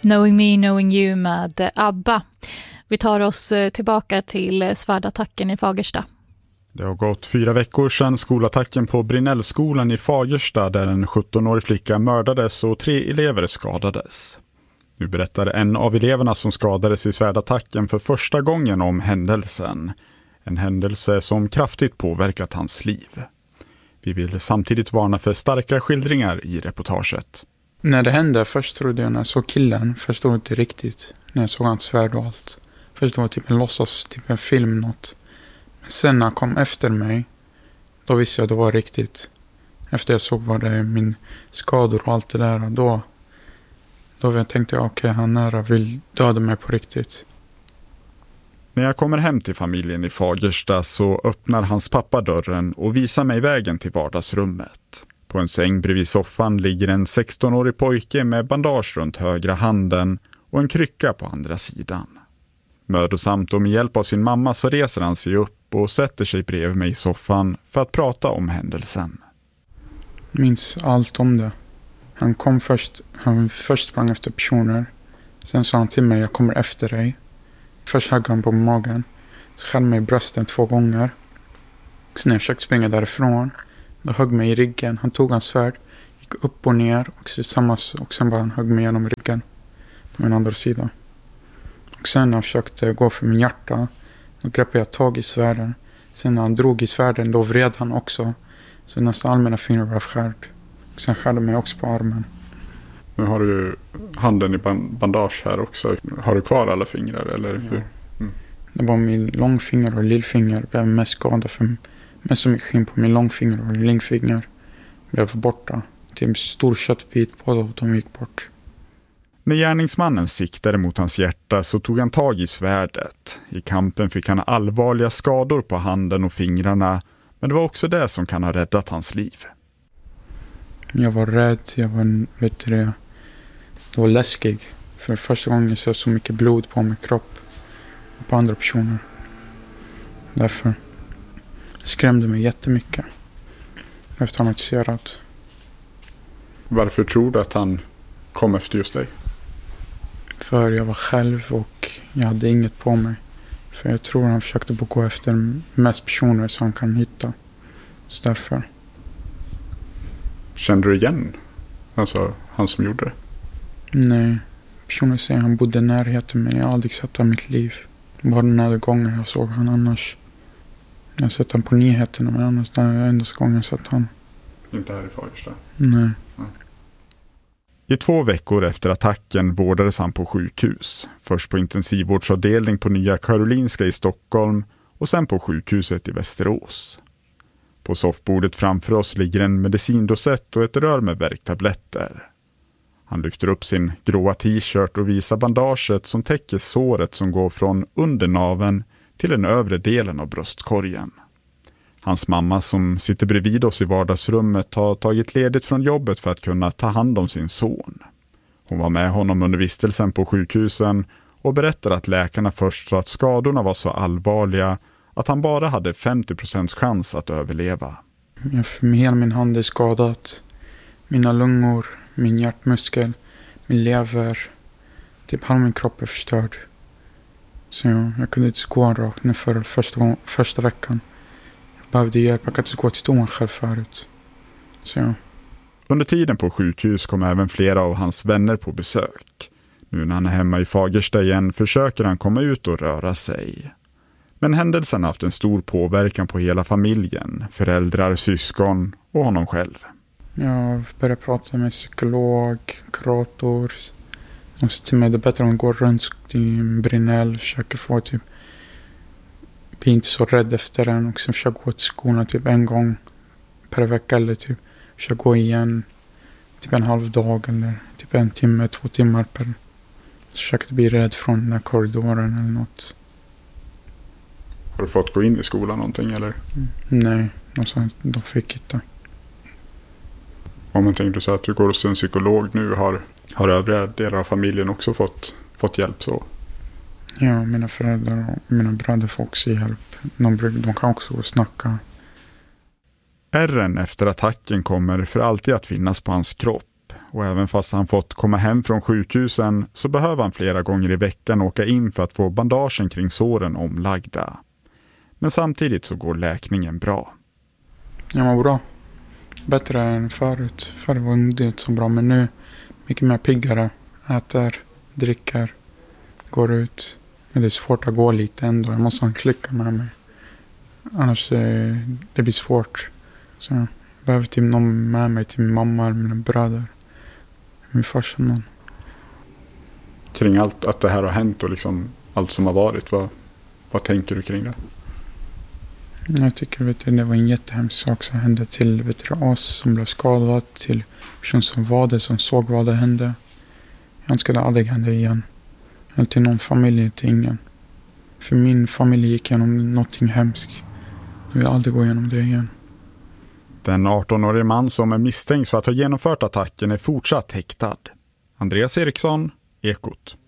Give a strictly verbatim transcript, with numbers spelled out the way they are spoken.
Knowing Me, Knowing You med ABBA. Vi tar oss tillbaka till svärdattacken i Fagersta. Det har gått fyra veckor sedan skolattacken på Brinellskolan i Fagersta där en sjuttonårig flicka mördades och tre elever skadades. Nu berättar en av eleverna som skadades i svärdattacken för första gången om händelsen. En händelse som kraftigt påverkat hans liv. Vi vill samtidigt varna för starka skildringar i reportaget. När det hände, först trodde jag när jag såg killen, förstod jag inte riktigt. När jag såg hans svärd och allt. Först var det typ en låtsas, typ en film något. Men sen när han kom efter mig, då visste jag att det var riktigt. Efter jag såg vad det är, min skador och allt det där. Då, då tänkte jag, okej, okay, han nära vill döda mig på riktigt. När jag kommer hem till familjen i Fagersta så öppnar hans pappa dörren och visar mig vägen till vardagsrummet. På en säng bredvid soffan ligger en sextonårig pojke med bandage runt högra handen och en krycka på andra sidan. Mödosamt och med hjälp av sin mamma så reser han sig upp och sätter sig bredvid mig i soffan för att prata om händelsen. Minns allt om det. Han kom först, han först sprang efter personer. Sen sa han till mig, jag kommer efter dig. Först högg han på magen. Så skär mig i brösten två gånger. Sen när jag försökte springa därifrån, då högg mig i ryggen. Han tog hans svärd, gick upp och ner och, samma, och sen bara han högg mig genom ryggen på min andra sida. Och sen när jag försökte gå för min hjärta, då greppade jag tag i svärden. Sen när han drog i svärden, då vred han också. Så nästan all mina fingrar var skärd. Och sen skärde mig också på armen. Nu har du handen i bandage här också. Har du kvar alla fingrar? Eller hur? Ja. Mm. Det var min långfinger och lillfinger blev mest skadade. För mest så mycket skinn på min långfinger och lillfinger blev borta. Till en stor köttbit på och de gick bort. När gärningsmannen siktade mot hans hjärta så tog han tag i svärdet. I kampen fick han allvarliga skador på handen och fingrarna. Men det var också det som kan ha räddat hans liv. Jag var rädd, jag var, vet du det, det var läskig. För första gången så så mycket blod på min kropp och på andra personer. Därför skrämde mig jättemycket. Efter han att Varför tror du att han kom efter just dig? För jag var själv och jag hade inget på mig. För jag tror han försökte gå efter mest personer som han kan hitta. Så därför. Kände du igen? Alltså han som gjorde det? Nej. Personen säger han bodde i närheten men jag har aldrig sett han i mitt liv. Bara den här gången jag såg han annars. Jag har sett han på nyheterna men annars det är enda gången jag sett han. Inte här i Fagersta? Nej. Nej. I två veckor efter attacken vårdades han på sjukhus. Först på intensivvårdsavdelning på Nya Karolinska i Stockholm och sen på sjukhuset i Västerås. På soffbordet framför oss ligger en medicindosett och ett rör med värktabletter. Han lyfter upp sin gråa t-shirt och visar bandaget som täcker såret som går från undernaven till den övre delen av bröstkorgen. Hans mamma som sitter bredvid oss i vardagsrummet har tagit ledigt från jobbet för att kunna ta hand om sin son. Hon var med honom under vistelsen på sjukhusen och berättar att läkarna först sa att skadorna var så allvarliga att han bara hade femtio procent chans att överleva. Ja, för hela min hand är skadat. Mina lungor, min hjärtmuskel, min lever. Typ halva min kropp är förstörd. Så jag, jag kunde inte gå rakt ner för första, första veckan. Jag behövde hjälp, jag kunde inte gå till toan själv förut. Så ja. Under tiden på sjukhus kom även flera av hans vänner på besök. Nu när han är hemma i Fagersta igen försöker han komma ut och röra sig. Men händelsen har haft en stor påverkan på hela familjen, föräldrar, syskon och honom själv. Jag började prata med psykolog, kurator. Och så till mig det är bättre om man går runt i Brinell, försöker få typ, bli inte så rädd efter den och sen försöka gå till skolan typ en gång per vecka eller typ försöka gå igen typ en halv dag eller typ en timme, två timmar per. Så försöker bli rädd från den här korridoren eller något. Har du fått gå in i skolan någonting eller? Mm. Nej, alltså, de fick inte. Om man tänkte så att du går hos en psykolog nu, har, har övriga delar av familjen också fått, fått hjälp så? Ja, mina föräldrar och mina bröder får också hjälp. De, de kan också gå och snacka. Ärren efter attacken kommer för alltid att finnas på hans kropp och även fast han fått komma hem från sjukhusen så behöver han flera gånger i veckan åka in för att få bandagen kring såren omlagda. Men samtidigt så går läkningen bra. Jag mår bra. Bättre än förut. Förut var det inte så bra, men nu mycket mer piggare. Äter, dricker, går ut. Men det är svårt att gå lite ändå. Jag måste ha en klicka med mig. Annars eh, det blir svårt. Så jag behöver typ någon med mig till min mamma eller mina bröder. Min farsa någon. Kring allt att det här har hänt och liksom allt som har varit, vad, vad tänker du kring det? Jag tycker vet du, det var en jättehemsk sak som hände till vet du, oss som blev skadade, till person som var det, som såg vad det hände. Jag önskade aldrig hända igen. Eller till någon familj, till ingen. För min familj gick igenom någonting hemskt. Jag vill aldrig gå igenom det igen. Den arton-årige man som är misstänkt för att ha genomfört attacken är fortsatt häktad. Andreas Eriksson, Ekot.